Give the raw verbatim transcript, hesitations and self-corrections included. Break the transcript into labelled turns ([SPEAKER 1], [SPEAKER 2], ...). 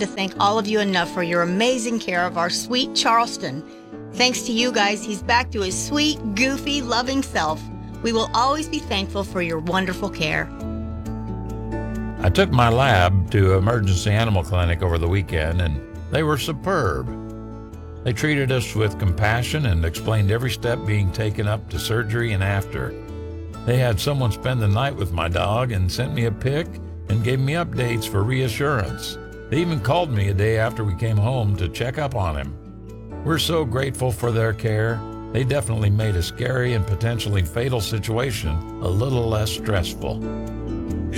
[SPEAKER 1] to thank all of you enough for your amazing care of our sweet Charleston. Thanks to you guys, he's back to his sweet, goofy, loving self. We will always be thankful for your wonderful care.
[SPEAKER 2] I took my lab to Emergency Animal Clinic over the weekend, and they were superb. They treated us with compassion and explained every step being taken up to surgery and after. They had someone spend the night with my dog and sent me a pic and gave me updates for reassurance. They even called me a day after we came home to check up on him. We're so grateful for their care. They definitely made a scary and potentially fatal situation a little less stressful.